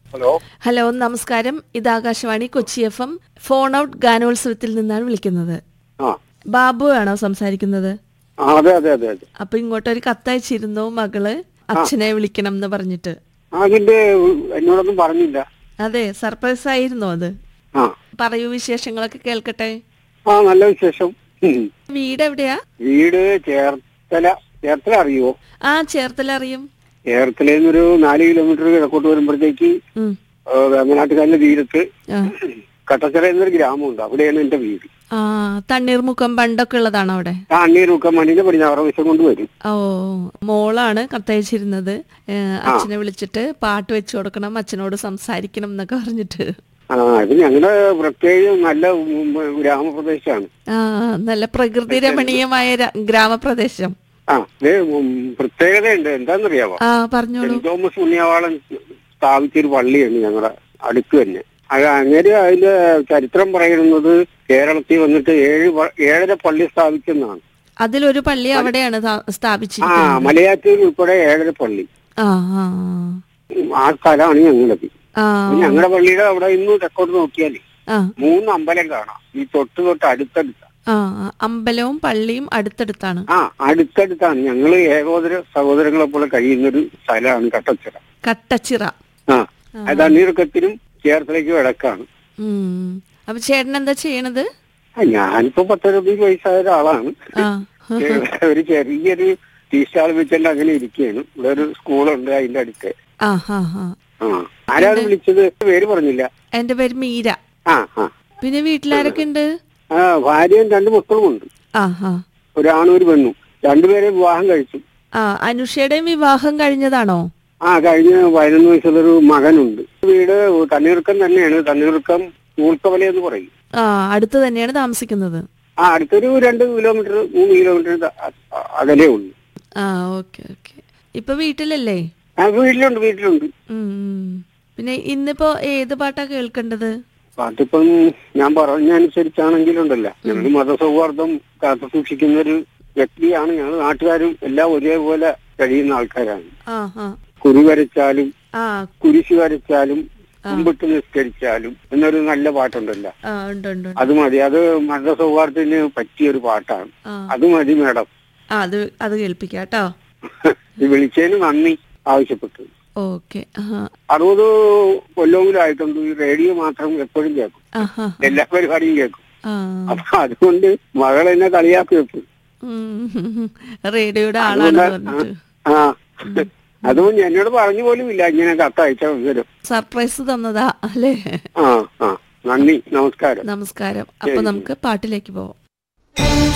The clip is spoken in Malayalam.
ഹലോ ഹലോ, നമസ്കാരം. ഇത് Akashvani Kochi FM phone out ഗാനോത്സവത്തിൽ നിന്നാണ് വിളിക്കുന്നത്. ആ ബാബു ആണോ സംസാരിക്കുന്നത്? അതെ അതെ അതെ അതെ. അപ്പൊ ഇങ്ങോട്ടൊരു കത്തയച്ചിരുന്നു മകള് അച്ഛനെ വിളിക്കണം എന്ന് പറഞ്ഞിട്ട്. അതിന്റെ എന്നോടൊന്നും പറഞ്ഞില്ല. അതെ, സർപ്രൈസ് ആയിരുന്നോ അത്? ആ പറയൂ, വിശേഷങ്ങളൊക്കെ കേൾക്കട്ടെ. നല്ല വിശേഷം. വീട് എവിടെയാ? വീട് ചേർത്തല അറിയുവോ? ചേർത്തല അറിയും. ചേർത്തലയിൽ 4 കിലോമീറ്റർ കിഴക്കോട്ട് വരുമ്പോഴത്തേക്ക് ഉം. വേങ്ങനാട്ടുകാലിന്റെ തീരത്ത് ആ. കട്ടച്ചിറ എന്നൊരു ഗ്രാമമുണ്ട്. അവിടെയാണ് എന്റെ വീട്. തണ്ണീർമുക്കം ബണ്ടൊക്കെ ഉള്ളതാണോ അവിടെ? അണ്ണീരൂക്കം മണിന്റെ പടിഞ്ഞാറ് വശം കൊണ്ട് വരും. ഓ, മോളാണ് കത്തയച്ചിരുന്നത്. അച്ഛനെ വിളിച്ചിട്ട് പാട്ട് വെച്ചു കൊടുക്കണം, അച്ഛനോട് സംസാരിക്കണം എന്നൊക്കെ പറഞ്ഞിട്ട്. ഇത് ഞങ്ങളുടെ പ്രത്യേക നല്ല ഗ്രാമപ്രദേശമാണ്. നല്ല പ്രകൃതി രമണീയമായ ഗ്രാമപ്രദേശം. പ്രത്യേകതയുണ്ട്. എന്താണെന്നറിയാവോ? പറഞ്ഞോളൂ. സെന്റ് തോമസ് പുണ്യവാളൻ സ്ഥാപിച്ചൊരു പള്ളിയാണ് ഞങ്ങളുടെ അടുത്ത് തന്നെ. അങ്ങനെ അതിന്റെ ചരിത്രം പറയുന്നത് കേരളത്തിൽ വന്നിട്ട് 7 പള്ളി സ്ഥാപിച്ചെന്നാണ്. അതിലൊരു പള്ളി അവിടെയാണ് സ്ഥാപിച്ചിരിക്കുന്നത്. മലയാറ്റൂർ ഉൾപ്പെടെ 7 പള്ളി. ആ സ്ഥലമാണ് ഞങ്ങളത്. ഞങ്ങളുടെ പള്ളിയുടെ അവിടെ ഇന്ന് തെക്കോട്ട് നോക്കിയാലേ 3 അമ്പലം കാണാം. ഈ തൊട്ട് അടുത്തടുത്ത അമ്പലവും പള്ളിയും അടുത്തടുത്താണ്. അടുത്തടുത്താണ്. ഞങ്ങള് സഹോദരങ്ങളെ പോലെ കഴിയുന്നൊരു സ്ഥലമാണ് കട്ടച്ചിറ. അത് അണ്ണീർക്കത്തിനും ചേർത്തലയ്ക്കും ഇടക്കാണ്. അപ്പൊ ചേട്ടൻ എന്താ ചെയ്യണത്? ഞാനിപ്പോ 10-20 വയസ്സായ ഒരാളാണ്. ഒരു ചെറിയൊരു ടീ സ്റ്റാൾ വെച്ചിട്ട് അങ്ങനെ ഇരിക്കുകയാണ്. ഇവിടെ ഒരു സ്കൂളുണ്ട് അതിന്റെ അടുത്ത്. ആരാണ് വിളിച്ചത്? പേര് പറഞ്ഞില്ല. എന്റെ പേര് മീര. പിന്നെ വീട്ടിലാരൊക്കെ ഉണ്ട്? ഭാര്യയും 2 മക്കളുമുണ്ട്. ഒരാണും ഒരു പെണ്ണും. 2 പേരെ വിവാഹം കഴിച്ചു. അനുഷയുടെയും വിവാഹം കഴിഞ്ഞതാണോ? കഴിഞ്ഞ 11 വയസ്സുള്ളൊരു മകനുണ്ട്. വീട് തണ്ണീർക്കം തന്നെയാണ്. തണ്ണീർക്കം ഊർക്കവല എന്ന് പറയും. അടുത്ത് തന്നെയാണ് താമസിക്കുന്നത്. അടുത്തൊരു 2 കിലോമീറ്റർ 3 കിലോമീറ്റർ അകലേ ഉള്ളൂ. ഓക്കെ. ഇപ്പൊ വീട്ടിലല്ലേ? വീട്ടിലുണ്ട്. പിന്നെ ഇന്നിപ്പോ ഏത് പാട്ടാ കേൾക്കേണ്ടത്? പാട്ടിപ്പം ഞാൻ പറഞ്ഞനുസരിച്ചാണെങ്കിലുണ്ടല്ലോ, ഞങ്ങൾ മതസൗഹാർദ്ദം കാത്തു സൂക്ഷിക്കുന്ന ഒരു വ്യക്തിയാണ്. ഞങ്ങൾ നാട്ടുകാരും എല്ലാം ഒരേപോലെ കഴിയുന്ന ആൾക്കാരാണ്. കുറി വരച്ചാലും കുരിശ് വരച്ചാലും കുമ്പിട്ട് നിസ്കരിച്ചാലും എന്നൊരു നല്ല പാട്ടുണ്ടല്ലോ, അത് മതി. അത് മതസൗഹാർദ്ദത്തിന് പറ്റിയൊരു പാട്ടാണ്. അത് മതി മേഡം. അത് കേൾപ്പിക്കാട്ടോ. വിളിച്ചതിന് നന്ദി ആവശ്യപ്പെട്ടു. ഓക്കെ. 60 കൊല്ലവുമായിട്ടുണ്ട്. ഈ റേഡിയോ മാത്രം എപ്പോഴും കേൾക്കും, എല്ലാ പരിപാടിയും കേൾക്കും. അപ്പൊ അതുകൊണ്ട് മകൾ എന്നെ കളിയാക്കി വെക്കും. റേഡിയോയുടെ ആളാണ്. അതുകൊണ്ട് എന്നോട് പറഞ്ഞു പോലും ഇല്ല ഇങ്ങനെ കത്തയച്ച വിവരം. സർപ്രൈസ് തന്നതാ അല്ലേ? നന്ദി. നമസ്കാരം. അപ്പൊ നമുക്ക് പാട്ടിലേക്ക് പോവാം.